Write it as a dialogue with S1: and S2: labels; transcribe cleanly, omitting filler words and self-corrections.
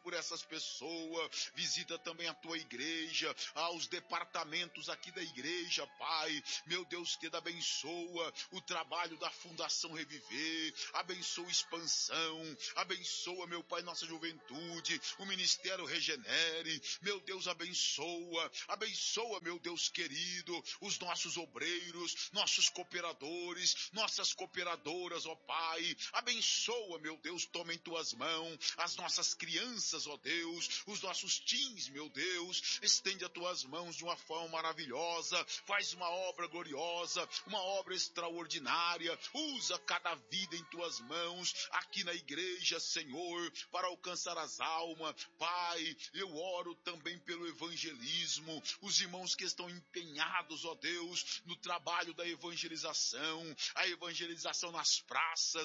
S1: por essas pessoas, visita também a tua igreja, aos departamentos aqui da igreja, Pai, meu Deus, que abençoa o trabalho da Fundação Reviver, abençoa a expansão, abençoa, meu Pai, nossa juventude, o Ministério Regenere, meu Deus, abençoa, meu Deus querido, os nossos obreiros, nossos cooperadores, nossas cooperadoras, ó Pai, abençoa, meu Deus, toma em tuas mãos as nossas crianças, ó Deus, os nossos teens, meu Deus, estende as tuas mãos de uma forma maravilhosa, faz uma obra gloriosa, uma obra extraordinária, usa cada vida em tuas mãos, aqui na igreja, Senhor, para alcançar as almas. Pai, eu oro também pelo evangelismo, os irmãos que estão empenhados, ó Deus, no trabalho da evangelização, a evangelização nas praças,